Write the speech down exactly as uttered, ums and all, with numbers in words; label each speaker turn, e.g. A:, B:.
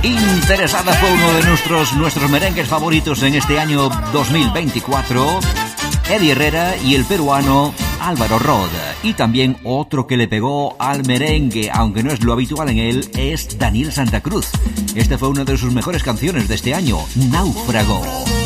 A: Interesada fue uno de nuestros, nuestros merengues favoritos en este año dos mil veinticuatro, Eddie Herrera y el peruano Álvaro Rod. Y también otro que le pegó al merengue, aunque no es lo habitual en él, es Daniel Santa Cruz. Esta fue una de sus mejores canciones de este año, Náufrago.